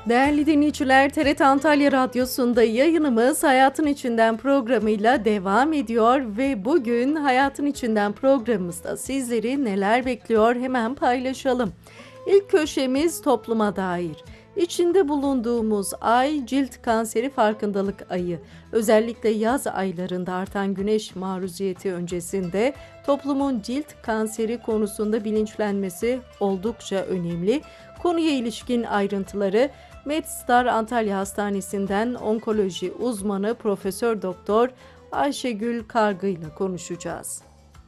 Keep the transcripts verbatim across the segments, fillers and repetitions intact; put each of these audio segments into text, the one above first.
Değerli dinleyiciler, T R T Antalya Radyosu'nda yayınımız Hayatın İçinden programıyla devam ediyor ve bugün Hayatın İçinden programımızda sizleri neler bekliyor hemen paylaşalım. İlk köşemiz topluma dair. İçinde bulunduğumuz ay cilt kanseri farkındalık ayı. Özellikle yaz aylarında artan güneş maruziyeti öncesinde toplumun cilt kanseri konusunda bilinçlenmesi oldukça önemli. Konuya ilişkin ayrıntıları MedStar Antalya Hastanesi'nden onkoloji uzmanı Profesör Doktor Ayşegül Kargı ile konuşacağız.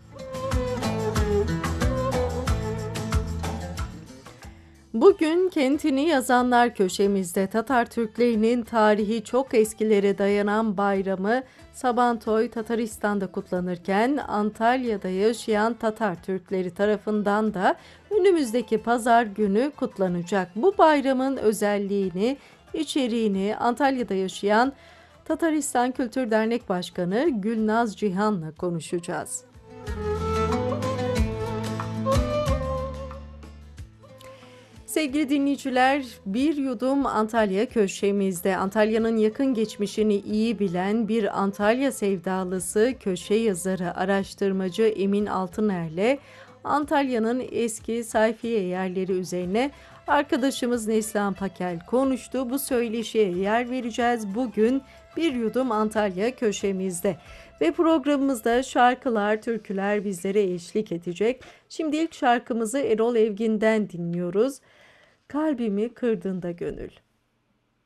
Bugün Kentini Yazanlar köşemizde Tatar Türklerinin tarihi çok eskilere dayanan bayramı Sabantoy Tataristan'da kutlanırken Antalya'da yaşayan Tatar Türkleri tarafından da önümüzdeki pazar günü kutlanacak. Bu bayramın özelliğini, içeriğini Antalya'da yaşayan Tataristan Kültür Dernek Başkanı Gülnaz Cihan'la konuşacağız. Sevgili dinleyiciler, bir yudum Antalya köşemizde. Antalya'nın yakın geçmişini iyi bilen bir Antalya sevdalısı köşe yazarı, araştırmacı Emin Altıner'le Antalya'nın eski sayfiye yerleri üzerine arkadaşımız Neslihan Pakel konuştu. Bu söyleşiye yer vereceğiz bugün bir yudum Antalya köşemizde. Ve programımızda şarkılar, türküler bizlere eşlik edecek. Şimdi ilk şarkımızı Erol Evgin'den dinliyoruz. Kalbimi kırdığında gönül.